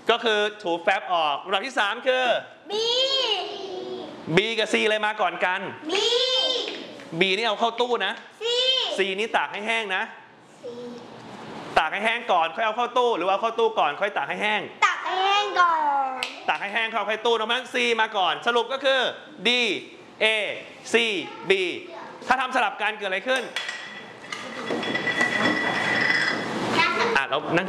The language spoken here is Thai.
ก็คือถูแฟบออกลำดับที่ 3 คือ B กับ C อะไรมาก่อนกัน B นี่เอาเข้าตู้นะ C นี่ตากให้แห้งนะตากให้แห้งก่อนค่อยเอาเข้าตู้หรือว่าเอาเข้าตู้ก่อนค่อยตากให้แห้งตักให้แห้งก่อนตากให้แห้งเข้าตู้นะเพราะฉะนั้น C มาก่อนสรุปก็คือ D A C B ถ้าทำสลับกันเกิดอะไรขึ้นเรานั่ง